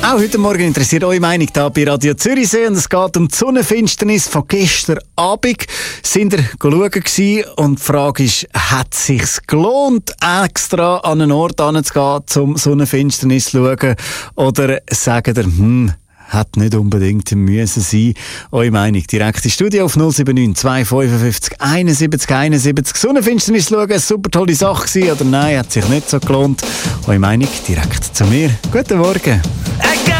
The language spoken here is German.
Auch heute Morgen interessiert eure Meinung hier bei Radio Zürichsee und es geht um die Sonnenfinsternis von gestern Abend. Sind ihr schauen gewesen? Und die Frage ist, hat es sich gelohnt, extra an einen Ort hinzugehen, um Sonnenfinsternis zu schauen? Oder sagt ihr, hat nicht unbedingt müssen sein. Eure Meinung direkt ins Studio auf 079 255 71 71. Sonnenfinsternis schauen, eine super tolle Sache gewesen, oder nein, hat sich nicht so gelohnt. Eure Meinung direkt zu mir. Guten Morgen.